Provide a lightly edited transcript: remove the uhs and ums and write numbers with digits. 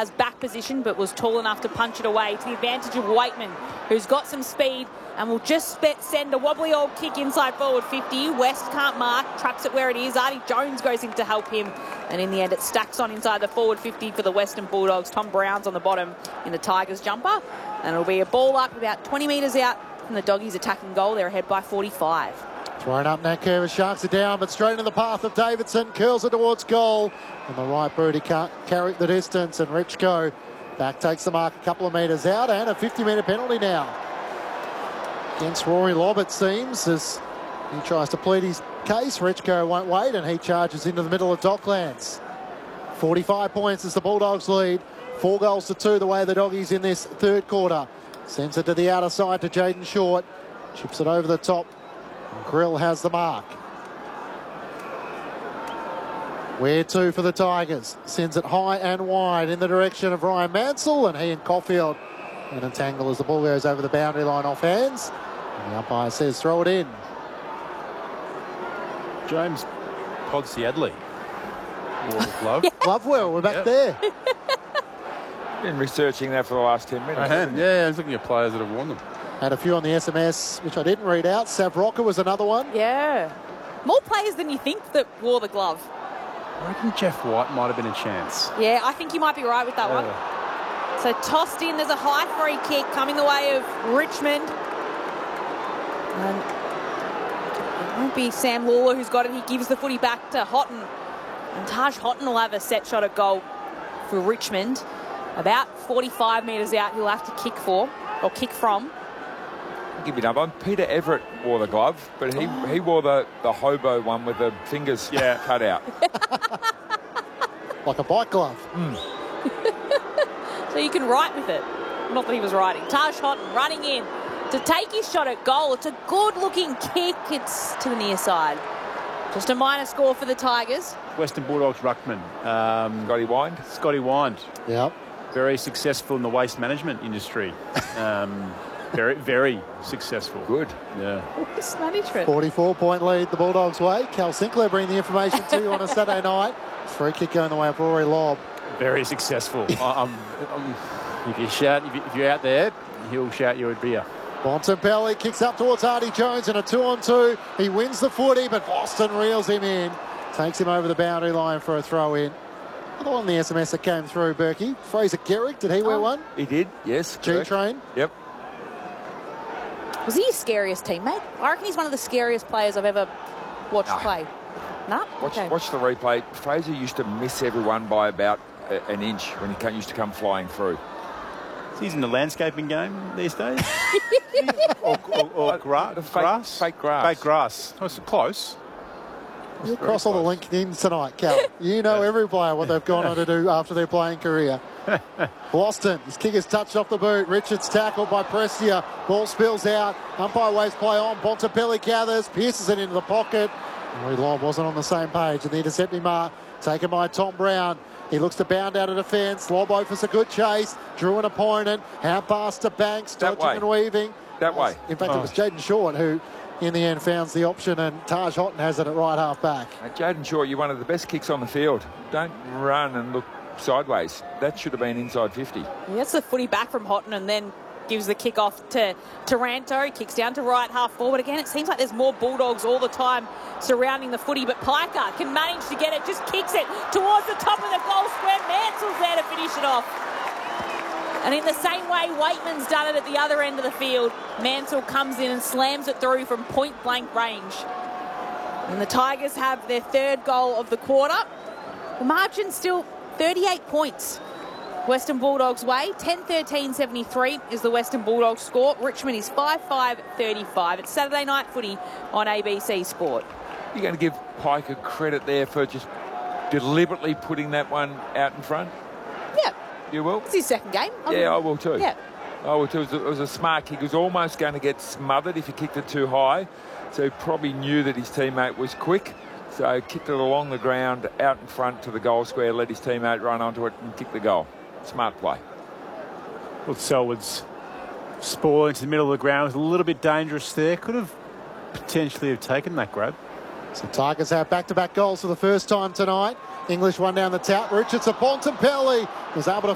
has back position but was tall enough to punch it away to the advantage of Waitman, who's got some speed and will just send a wobbly old kick inside forward 50. West can't mark, trucks it where it is. Artie Jones goes in to help him, and in the end it stacks on inside the forward 50 for the Western Bulldogs. Tom Brown's on the bottom in the Tigers jumper, and it'll be a ball up about 20 metres out from the Doggies attacking goal. They're ahead by 45. Thrown up now, Curva. Sharks are down, but straight in the path of Davidson. Curls it towards goal. On the right boot, he can't carry the distance, and Richko back takes the mark a couple of metres out, and a 50-metre penalty now against Rory Lobb, it seems, as he tries to plead his case. Richko won't wait, and he charges into the middle of Docklands. 45 points as the Bulldogs lead. 4 goals to 2 the way the Doggies in this third quarter. Sends it to the outer side to Jaden Short. Chips it over the top. And Grill has the mark. Where to for the Tigers? Sends it high and wide in the direction of Ryan Mansell, and he and Caulfield and entangle as the ball goes over the boundary line off hands. And the umpire says throw it in. James Podsiadly. Love. Lovewell, we're back there. Been researching that for the last 10 minutes. I had, yeah, I was looking at players that have won them. Had a few on the SMS, which I didn't read out. Sav Rocker was another one. Yeah. More players than you think that wore the glove. I reckon Jeff White might have been a chance. Yeah, I think you might be right with that one. So tossed in, there's a high free kick coming the way of Richmond. And it won't be Sam Lawler who's got it. He gives the footy back to Houghton. And Taj Houghton will have a set shot at goal for Richmond. About 45 metres out, he'll have to kick from. I'll give you another one. Peter Everett wore the glove, but he wore the hobo one with the fingers cut out. Like a bike glove. So you can write with it. Not that he was writing. Taj Houghton running in to take his shot at goal. It's a good-looking kick. It's to the near side. Just a minor score for the Tigers. Western Bulldogs ruckman. Scotty Wind. Yep. Very successful in the waste management industry. Very, very successful. Good. Yeah. Waste management. 44-point lead the Bulldogs' way. Cal Sinclair bringing the information to you on a Saturday night. Free kick going the way of Rory Lobb. Very successful. If you're out there, he'll shout you a beer. Bontempelli kicks up towards Artie Jones in a 2-on-2. He wins the footy, but Boston reels him in. Takes him over the boundary line for a throw-in. Another one on the SMS that came through, Berkey. Fraser Gehrig, did he wear one? He did, yes. G-Train? Yep. Was he your scariest teammate? I reckon he's one of the scariest players I've ever watched play. No? Watch the replay. Fraser used to miss everyone by about an inch when he used to come flying through. He's in the landscaping game these days. or grass? Fake grass. Fake grass. Oh, it's close. You cross all the LinkedIn tonight, Cal. You know every player what they've gone on to do after their playing career. Boston, his kick is touched off the boot. Richards tackled by Prestia. Ball spills out. Umpire waves play on. Bontempelli gathers, pierces it into the pocket. Rory Lobb wasn't on the same page. And the intercepting mark taken by Tom Brown. He looks to bound out of defence. Lobb offers a good chase. Drew an opponent. Out past to Banks. Dodging and weaving. That way. In fact, it was Jaden Short who, in the end, founds the option, and Taj Houghton has it at right half back. Jaden Short, you're one of the best kicks on the field. Don't run and look sideways. That should have been inside 50. He gets the footy back from Houghton and then gives the kick off to Taranto. He kicks down to right half forward. Again, it seems like there's more Bulldogs all the time surrounding the footy, but Piker can manage to get it, just kicks it towards the top of the goal square. Mansell's there to finish it off. And in the same way Waitman's done it at the other end of the field, Mansell comes in and slams it through from point-blank range. And the Tigers have their third goal of the quarter. The margin's still 38 points. Western Bulldogs way. 10-13-73 is the Western Bulldogs score. Richmond is 5-5-35. It's Saturday night footy on ABC Sport. You're going to give Piker credit there for just deliberately putting that one out in front? Yeah. You will? It's his second game. I will too. Yeah. I will too. It was a smart kick. He was almost going to get smothered if he kicked it too high. So he probably knew that his teammate was quick. So kicked it along the ground, out in front to the goal square, let his teammate run onto it and kick the goal. Smart play. Well, Selwood's spoil into the middle of the ground was a little bit dangerous there. Could have potentially have taken that grab. So Tigers have back-to-back goals for the first time tonight. English one down the tap. Richards to Bontempelli was able to